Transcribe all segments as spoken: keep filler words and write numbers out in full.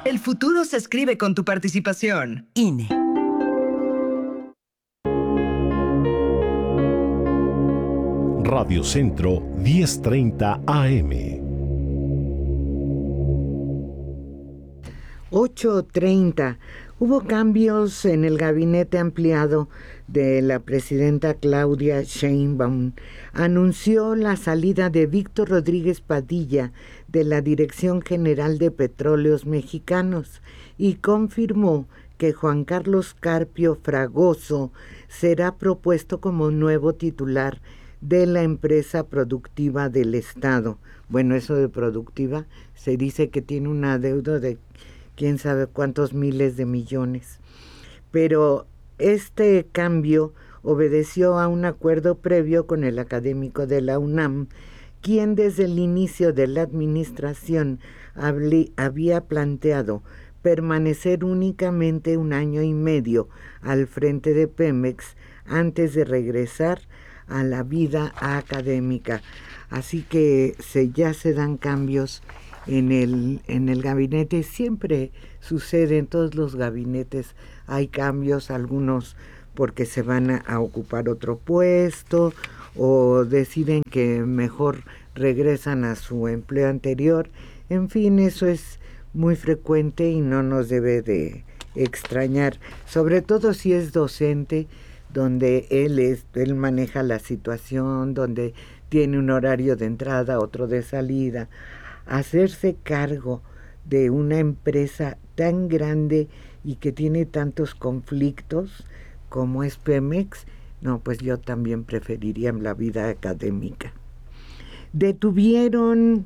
El futuro se escribe con tu participación. I N E. Radio Centro diez treinta A M. ocho treinta. Hubo cambios en el gabinete ampliado de la presidenta Claudia Sheinbaum. Anunció la salida de Víctor Rodríguez Padilla de la Dirección General de Petróleos Mexicanos y confirmó que Juan Carlos Carpio Fragoso será propuesto como nuevo titular de la empresa productiva del Estado. Bueno, eso de productiva se dice que tiene una deuda de quién sabe cuántos miles de millones. Pero este cambio obedeció a un acuerdo previo con el académico de la UNAM, quien desde el inicio de la administración había planteado permanecer únicamente un año y medio al frente de Pemex antes de regresar a la vida académica. Así que se, ya se dan cambios en el, en el gabinete. Siempre sucede en todos los gabinetes, hay cambios, algunos porque se van a, a ocupar otro puesto o deciden que mejor regresan a su empleo anterior. En fin, eso es muy frecuente y no nos debe de extrañar, sobre todo si es docente, donde él, es, él maneja la situación, donde tiene un horario de entrada, otro de salida. Hacerse cargo de una empresa tan grande y que tiene tantos conflictos como es Pemex, no, pues yo también preferiría la vida académica. Detuvieron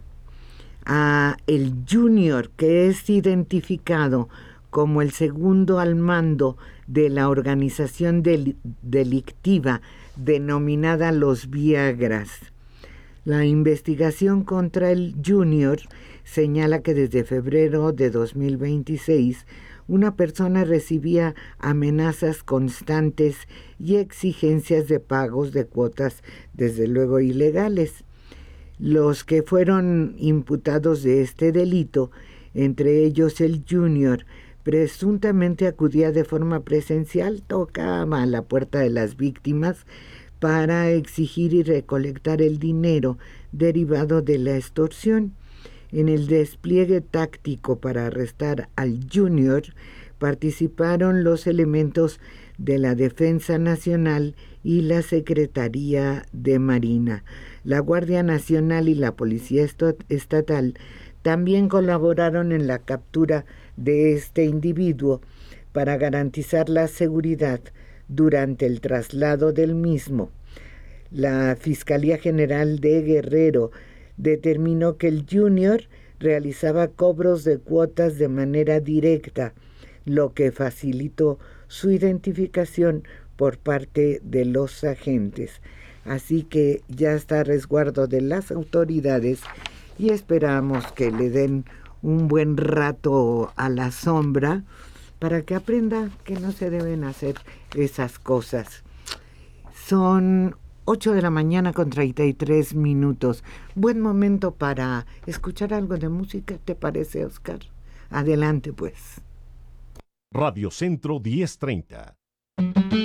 a el Junior, que es identificado como el segundo al mando de la organización del, delictiva denominada Los Viagras. La investigación contra el Junior señala que desde febrero de dos mil veintiséis una persona recibía amenazas constantes y exigencias de pagos de cuotas, desde luego ilegales. Los que fueron imputados de este delito, entre ellos el Junior, presuntamente acudía de forma presencial, tocaba a la puerta de las víctimas para exigir y recolectar el dinero derivado de la extorsión. En el despliegue táctico para arrestar al Junior participaron los elementos de la Defensa Nacional y la Secretaría de Marina. La Guardia Nacional y la Policía Estatal también colaboraron en la captura de este individuo para garantizar la seguridad durante el traslado del mismo. La Fiscalía General de Guerrero determinó que el Junior realizaba cobros de cuotas de manera directa, lo que facilitó su identificación por parte de los agentes. Así que ya está a resguardo de las autoridades y esperamos que le den un buen rato a la sombra para que aprenda que no se deben hacer esas cosas. Son ocho de la mañana con treinta y tres minutos. Buen momento para escuchar algo de música, ¿te parece, Oscar? Adelante, pues. Radio Centro diez treinta.